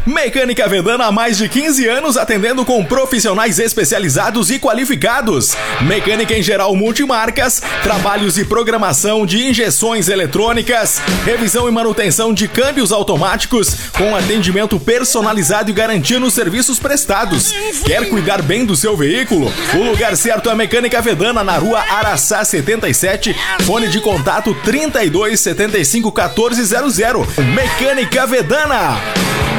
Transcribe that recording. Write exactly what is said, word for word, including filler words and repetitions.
Mecânica Vedana há mais de quinze anos atendendo com profissionais especializados e qualificados. Mecânica em geral multimarcas, trabalhos e programação de injeções eletrônicas, revisão e manutenção de câmbios automáticos com atendimento personalizado e garantia nos serviços prestados. Quer cuidar bem do seu veículo? O lugar certo é a Mecânica Vedana na rua Araçá setenta e sete, fone de contato trinta e dois, setenta e cinco, quatorze zero zero. Mecânica Vedana.